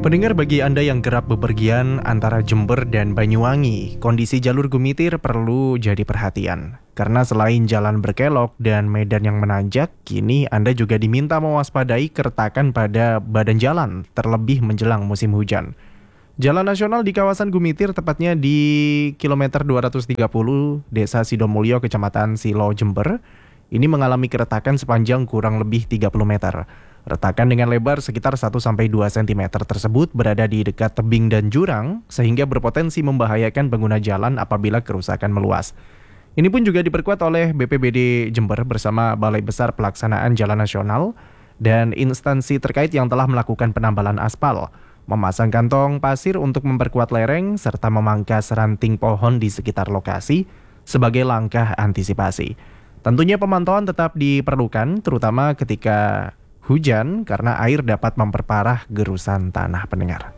Pendengar, bagi Anda yang kerap bepergian antara Jember dan Banyuwangi, kondisi jalur Gumitir perlu jadi perhatian. Karena selain jalan berkelok dan medan yang menanjak, kini Anda juga diminta mewaspadai keretakan pada badan jalan, terlebih menjelang musim hujan. Jalan nasional di kawasan Gumitir, tepatnya di kilometer 230, Desa Sidomulyo, Kecamatan Silo, Jember, ini mengalami keretakan sepanjang kurang lebih 30 meter. Retakan dengan lebar sekitar 1-2 cm tersebut berada di dekat tebing dan jurang, sehingga berpotensi membahayakan pengguna jalan apabila kerusakan meluas. Ini pun juga diperkuat oleh BPBD Jember bersama Balai Besar Pelaksanaan Jalan Nasional dan instansi terkait yang telah melakukan penambalan aspal, memasang kantong pasir untuk memperkuat lereng, serta memangkas ranting pohon di sekitar lokasi sebagai langkah antisipasi. Tentunya pemantauan tetap diperlukan, terutama ketika hujan, karena air dapat memperparah gerusan tanah, pendengar.